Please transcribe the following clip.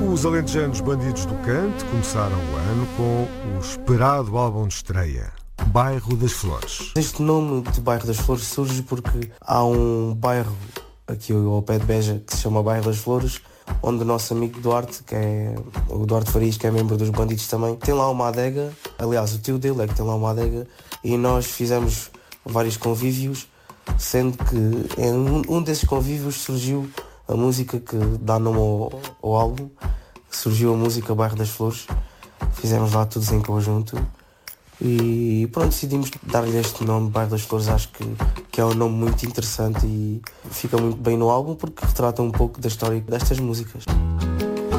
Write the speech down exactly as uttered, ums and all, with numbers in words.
Os alentejanos Bandidos do Canto começaram o ano com o esperado álbum de estreia, Bairro das Flores. Este nome de Bairro das Flores surge porque há um bairro aqui ao pé de Beja que se chama Bairro das Flores, onde o nosso amigo Duarte, que é o Duarte Farias, que é membro dos Bandidos também, tem lá uma adega. Aliás, o tio dele é que tem lá uma adega, e nós fizemos vários convívios, sendo que em um desses convívios surgiu a música que dá nome ao, ao álbum, surgiu a música Bairro das Flores. Fizemos lá todos em conjunto e pronto, decidimos dar-lhe este nome, Bairro das Flores. Acho que, que é um nome muito interessante e fica muito bem no álbum porque retrata um pouco da história destas músicas.